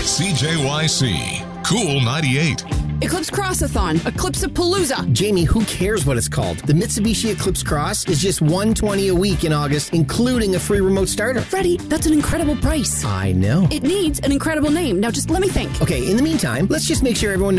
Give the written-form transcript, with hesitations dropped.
CJYC, Cool 98. Eclipse Crossathon, Eclipse-a-Palooza. Jamie, who cares what it's called? The Mitsubishi Eclipse Cross is just $120 a week in August, including a free remote starter. Freddie, that's an incredible price. I know. It needs an incredible name. Now just let me think. Okay, in the meantime, let's just make sure everyone